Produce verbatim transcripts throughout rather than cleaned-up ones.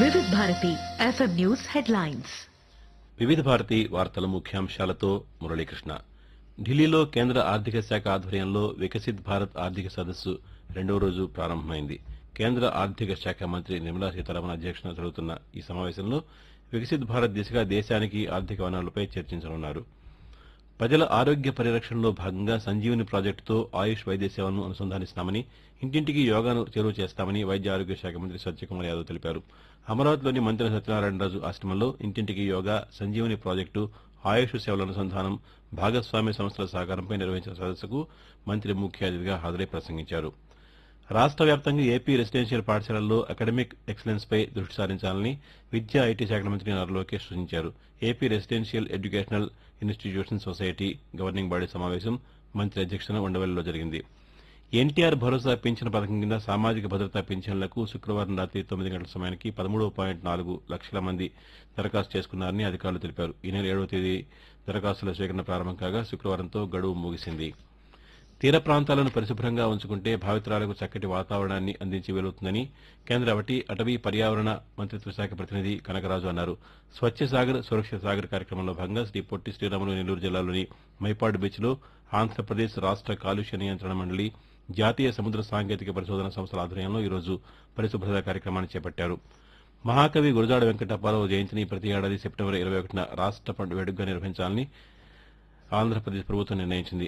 వివిధ Bharati FM news headlines. వివిధ భారతి వార్తల ముఖ్యాంశాలతో మురళీకృష్ణ. ఢిల్లీలో కేంద్ర ఆర్థిక శాఖ ఆధ్వర్యంలో వికసిత్ భారత్ ఆర్థిక సదస్సు రెండో రోజు ప్రారంభమైంది. కేంద్ర ఆర్థిక శాఖ మంత్రి నిర్మలా సీతారామన్ అధ్యక్షతన జరుగుతున్న ఈ సమావేశంలో వికసిత్ భారత్ దిశగా దేశానికి ఆర్థిక వనరులపై చర్చించనున్నారు. ప్రజల ఆరోగ్య పరిరక్షణలో భాగంగా సంజీవని ప్రాజెక్టుతో ఆయుష్ వైద్య సేవలను అనుసంధానిస్తామని, ఇంటింటికి యోగాను చేరువ చేస్తామని వైద్య ఆరోగ్య శాఖ మంత్రి సత్యకుమార్ యాదవ్ తెలిపారు. అమరావతిలోని మంత్రి సత్యనారాయణరాజు ఆశ్రమంలో ఇంటింటికి యోగా, సంజీవని ప్రాజెక్టు, ఆయుష్ సేవల అనుసంధానం, భాగస్వామ్య సంస్థల సహకారంపై నిర్వహించిన సదస్సుకు మంత్రి ముఖ్య అతిథిగా హాజరై ప్రసంగించారు. రాష్ట్ర వ్యాప్తంగా ఏపీ రెసిడెన్షియల్ పాఠశాలల్లో అకాడమిక్ ఎక్సలెన్స్ పై దృష్టి సారించాలని విద్యా ఐటీ శాఖ మంత్రి నారా లోకేష్ సూచించారు. AP residential educational institution society governing body సమావేశం మంత్రి అధ్యక్షతన ఉండవల్లిలో జరిగింది. ఎన్టీఆర్ భరోసా పింఛన్ పథకం కింద సామాజిక భద్రతా పింఛన్లకు శుక్రవారం రాత్రి తొమ్మిది గంటల సమయానికి పదమూడు పాయింట్ నాలుగు లక్షల మంది దరఖాస్తు చేసుకున్నారని అధికారులు తెలిపారు. ఈ నెల ఏడవ తేదీ దరఖాస్తుల స్వీకరణ ప్రారంభం కాగా శుక్రవారంతో గడువు ముగిసింది. తీర ప్రాంతాలను పరిశుభ్రంగా ఉంచుకుంటే భావితరాలకు చక్కటి వాతావరణాన్ని అందించి వెలుగుతుందని కేంద్ర వటి అటవీ పర్యావరణ మంత్రిత్వ శాఖ ప్రతినిధి కనకరాజు అన్నారు. స్వచ్ఛ సాగర్ సురక్షిత సాగర్ కార్యక్రమంలో భాగంగా శ్రీ పొట్టి శ్రీరాములు నెల్లూరు జిల్లాలోని మైపాడు బీచ్లో ఆంధ్రప్రదేశ్ రాష్ట్ర కాలుష్య నియంత్రణ మండలి, జాతీయ సముద్ర సాంకేతిక పరిశోధన సంస్థల ఆధ్వర్యంలో ఈరోజు పరిశుభ్రత కార్యక్రమాన్ని చేపట్టారు. మహాకవి గురజాడ వెంకటప్పారావు జయంతిని ప్రతి ఏడాది సెప్టెంబర్ ఇరవై ఒకటిన రాష్ట్ర పండుగ వేడుకగా నిర్వహించాలని ఆంధ్రప్రదేశ్ ప్రభుత్వం నిర్ణయించింది.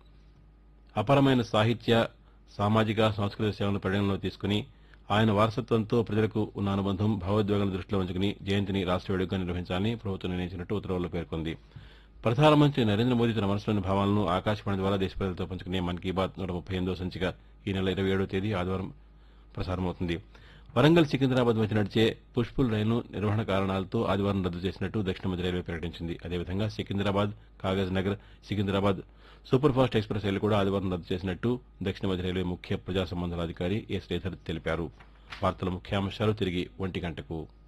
అపారమైన సాహిత్య, సామాజిక, సాంస్కృతిక సేవలను పరిగణనలో తీసుకుని ఆయన వారసత్వంతో ప్రజలకు ఉన్న అనుబంధం, భావోద్వేగాలను దృష్టిలో ఉంచుకుని జయంతిని రాష్ట్ర వేడుకగా నిర్వహించాలని ప్రభుత్వం నిర్ణయించినట్టు ఉత్తర్వుల్లో పేర్కొంది. ప్రధానమంత్రి నరేంద్ర మోదీ తన మనసులోని భావాలను ఆకాశవాణి ద్వారా దేశ ప్రజలతో పంచుకునే మన్ కీ బాత్ నూట ముప్పై ఎనిమిదో సంచిక ఈ నెల ఇరవై ఏడవ తేదీ ఆదివారం ప్రసారమవుతుంది. వరంగల్ సికింద్రాబాద్ మధ్య నడిచే పుష్పుల్ రైలు నిర్వహణ కారణాలతో ఆదివారం రద్దు చేసినట్టు దక్షిణ మధ్య రైల్వే ప్రకటించింది. అదేవిధంగా Secunderabad, Kagaz Nagar, Secunderabad super fast express రైలు కూడా ఆదివారం రద్దు చేసినట్టు దక్షిణ మధ్య రైల్వే ముఖ్య ప్రజా సంబంధాల అధికారి ఏ శ్రీధర్ తెలిపారు. వార్తల ముఖ్యాంశాలు తిరిగి ఒంటి గంటకు.